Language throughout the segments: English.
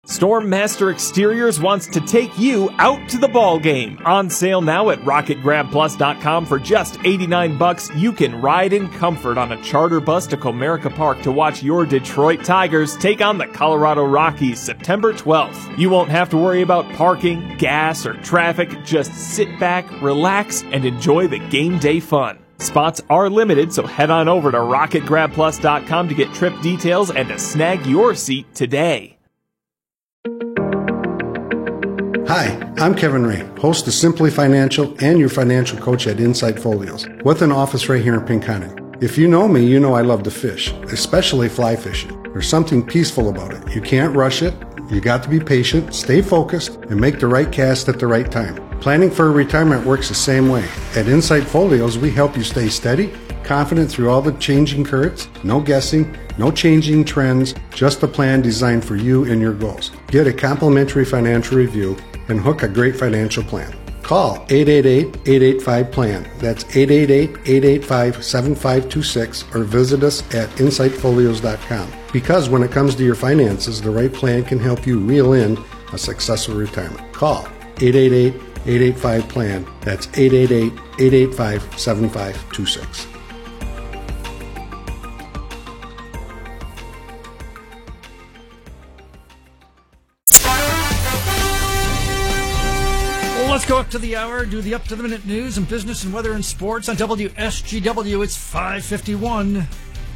Stormmaster Exteriors wants to take you out to the ball game. On sale now at RocketGrabPlus.com for just $89. You can ride in comfort on a charter bus to Comerica Park to watch your Detroit Tigers take on the Colorado Rockies September 12th. You won't have to worry about parking, gas, or traffic. Just sit back, relax, and enjoy the game day fun. Spots are limited, so head on over to RocketGrabPlus.com to get trip details and to snag your seat today. Hi, I'm Kevin Ray, host of Simply Financial and your financial coach at Insight Folios, with an office right here in Pinconning. If you know me, you know I love to fish, especially fly fishing. There's something peaceful about it. You can't rush it. You got to be patient, stay focused, and make the right cast at the right time. Planning for retirement works the same way. At Insight Folios, we help you stay steady, confident through all the changing currents, no guessing, no changing trends, just a plan designed for you and your goals. Get a complimentary financial review and hook a great financial plan. Call 888-885-PLAN. That's 888-885-7526 or visit us at insightfolios.com. Because when it comes to your finances, the right plan can help you reel in a successful retirement. Call 888-885-PLAN. That's 888-885-7526. Let's go up to the hour, do the up-to-the-minute news and business and weather and sports on WSGW. It's 5:51.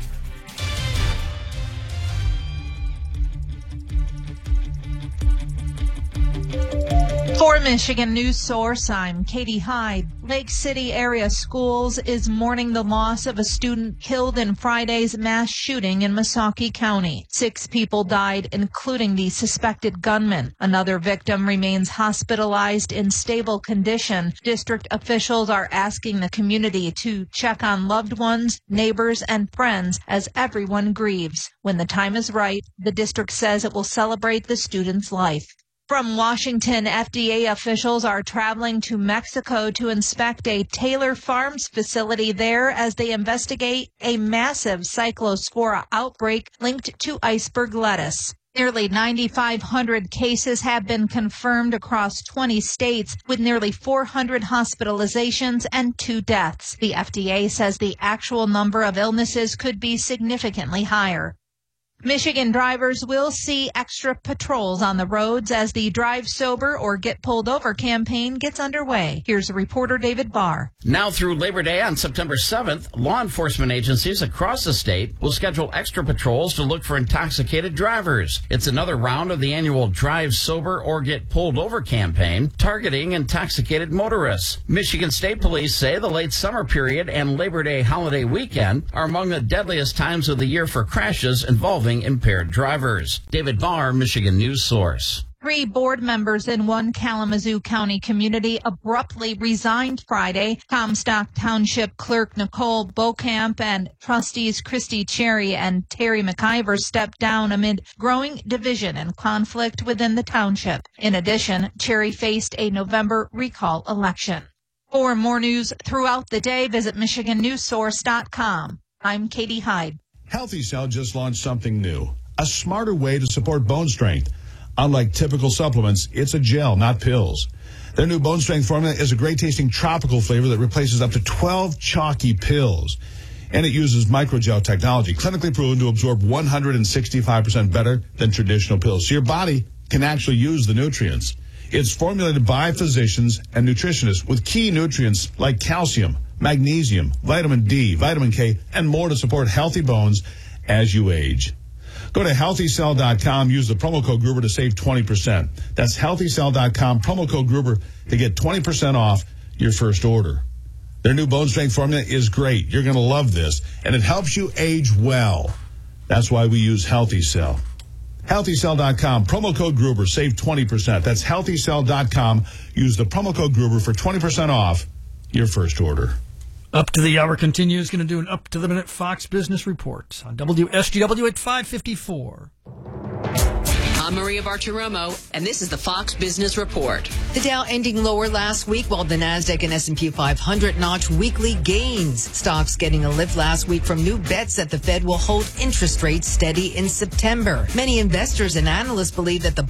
For Michigan News Source, I'm Katie Hyde. Lake City area schools is mourning the loss of a student killed in Friday's mass shooting in Missaukee County. 6 people died, including the suspected gunman. Another victim remains hospitalized in stable condition. District officials are asking the community to check on loved ones, neighbors, and friends as everyone grieves. When the time is right, the district says it will celebrate the student's life. From Washington, FDA officials are traveling to Mexico to inspect a Taylor Farms facility there as they investigate a massive cyclospora outbreak linked to iceberg lettuce. Nearly 9,500 cases have been confirmed across 20 states, with nearly 400 hospitalizations and 2 deaths. The FDA says the actual number of illnesses could be significantly higher. Michigan drivers will see extra patrols on the roads as the Drive Sober or Get Pulled Over campaign gets underway. Here's reporter David Barr. Now through Labor Day on September 7th, law enforcement agencies across the state will schedule extra patrols to look for intoxicated drivers. It's another round of the annual Drive Sober or Get Pulled Over campaign targeting intoxicated motorists. Michigan State Police say the late summer period and Labor Day holiday weekend are among the deadliest times of the year for crashes involving impaired drivers. David Barr, Michigan News Source. 3 board members in one Kalamazoo County community abruptly resigned Friday. Comstock Township Clerk Nicole Beaucamp and trustees Christy Cherry and Terry McIver stepped down amid growing division and conflict within the township. In addition, Cherry faced a November recall election. For more news throughout the day, visit MichiganNewsSource.com. I'm Katie Hyde. Healthy Cell just launched something new, a smarter way to support bone strength. Unlike typical supplements, it's a gel, not pills. Their new bone strength formula is a great-tasting tropical flavor that replaces up to 12 chalky pills. And it uses microgel technology, clinically proven to absorb 165% better than traditional pills. So your body can actually use the nutrients. It's formulated by physicians and nutritionists with key nutrients like calcium, magnesium, vitamin D, vitamin K, and more to support healthy bones as you age. Go to HealthyCell.com, use the promo code Gruber to save 20%. That's HealthyCell.com, promo code Gruber to get 20% off your first order. Their new bone strength formula is great. You're going to love this, and it helps you age well. That's why we use Healthy Cell. HealthyCell.com, promo code Gruber, save 20%. That's HealthyCell.com. Use the promo code Gruber for 20% off your first order. Up to the hour continues. Going to do an up-to-the-minute Fox Business Report on WSGW at 5:54. I'm Maria Bartiromo, and this is the Fox Business Report. The Dow ending lower last week, while the Nasdaq and S&P 500 notched weekly gains. Stocks getting a lift last week from new bets that the Fed will hold interest rates steady in September. Many investors and analysts believe that the